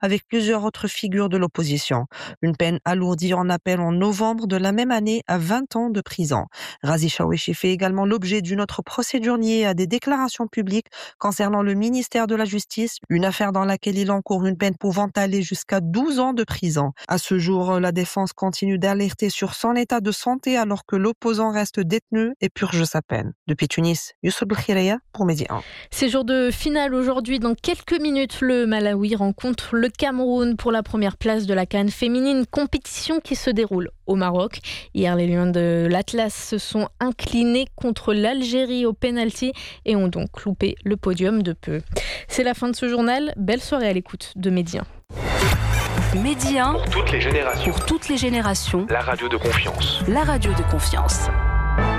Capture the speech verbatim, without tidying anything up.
avec plusieurs autres figures de l'opposition. Une peine alourdie en appel en novembre de la même année à vingt ans de prison. Razi Shaweshi fait également l'objet d'une autre procédure liée à des déclarations publiques concernant le ministère de la Justice, une affaire dans laquelle il encourt une peine pouvant aller jusqu'à douze ans de prison. À ce jour, la défense continue d'alerter sur son état de santé alors que l'opposant reste détenu et purge sa peine. Depuis Tunis, Youssef Belkhireya pour Midi un. C'est jour de finale aujourd'hui. Dans quelques minutes, le Malawi rencontre le Cameroun pour la première place de la CAN féminine, compétition qui se déroule au Maroc. Hier, les Lions de l'Atlas se sont inclinés contre l'Algérie au pénalty et ont donc loupé le podium de peu. C'est la fin de ce journal. Belle soirée à l'écoute de Midi un. Midi un, pour toutes les générations. Pour toutes les générations. La radio de confiance. La radio de confiance.